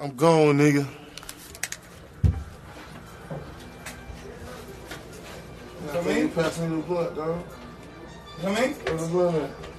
I'm gone, nigga. Come in? Pass me the blunt, dog. Come in? Where's the blunt at?